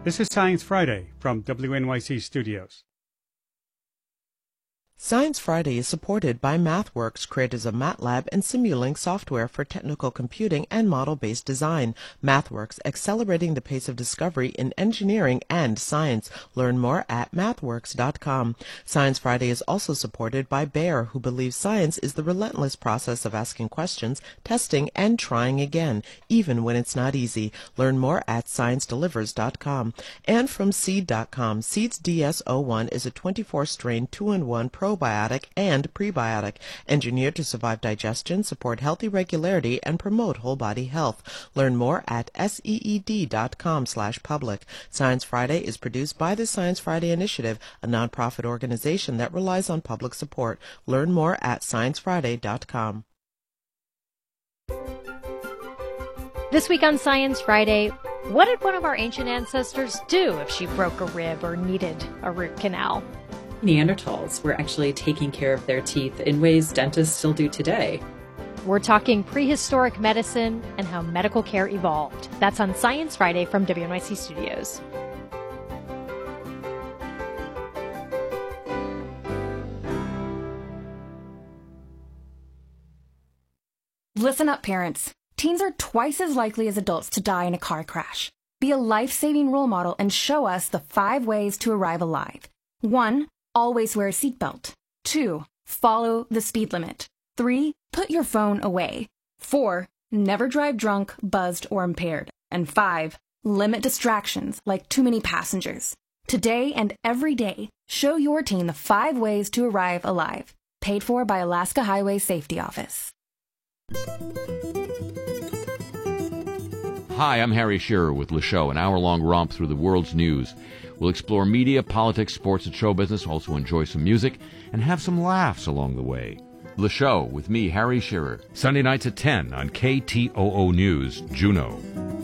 This is Science Friday from WNYC Studios. Science Friday is supported by MathWorks, creators of MATLAB and Simulink software for technical computing and model-based design. MathWorks, accelerating the pace of discovery in engineering and science. Learn more at mathworks.com. Science Friday is also supported by Bayer, who believes science is the relentless process of asking questions, testing, and trying again, even when it's not easy. Learn more at sciencedelivers.com. And from Seed.com, Seed's DS-01 is a 24-strain 2-in-1 probiotic and prebiotic, engineered to survive digestion, support healthy regularity, and promote whole body health. Learn more at seed.com/public. Science Friday is produced by the Science Friday Initiative, a nonprofit organization that relies on public support. Learn more at sciencefriday.com. This week on Science Friday, what did one of our ancient ancestors do if she broke a rib or needed a root canal? Neanderthals were actually taking care of their teeth in ways dentists still do today. We're talking prehistoric medicine and how medical care evolved. That's on Science Friday from WNYC Studios. Listen up, parents. Teens are twice as likely as adults to die in a car crash. Be a life-saving role model and show us the 5 ways to arrive alive. 1. Always wear a seatbelt. 2. Follow the speed limit. 3. Put your phone away. 4. Never drive drunk, buzzed, or impaired. And 5. Limit distractions like too many passengers. Today and every day, show your teen the 5 ways to arrive alive. Paid for by Alaska Highway Safety Office. Hi, I'm Harry Shearer with Le Show, an hour-long romp through the world's news. We'll explore media, politics, sports, and show business, also enjoy some music, and have some laughs along the way. Le Show with me, Harry Shearer, Sunday nights at 10 on KTOO News, Juneau.